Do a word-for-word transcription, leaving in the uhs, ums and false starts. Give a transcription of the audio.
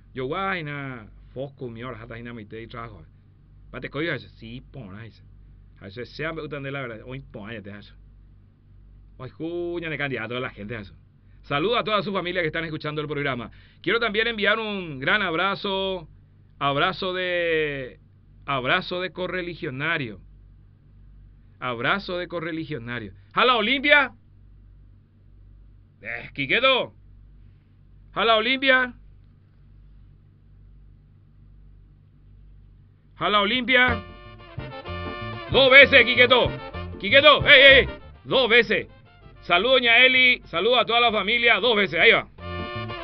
Yo guay na foco mior hata hina mi te trabajo. Pate coyo eso, sí, pon ahí. Eso sea me gustan de la verdad, hoy pon ahí te eso. Hoy cuña de candidato de la gente eso. Saludo a toda su familia que están escuchando el programa. Quiero también enviar un gran abrazo, abrazo de, abrazo de correligionario, abrazo de correligionario. ¡Jala Olimpia! Eh, Quiqueto. ¡Jala Olimpia! ¡Jala Olimpia! Dos veces, Quiqueto. Quiqueto, ¡ey, ey! Dos veces. Saludo, doña Eli. Saludo a toda la familia. Dos veces. Ahí va.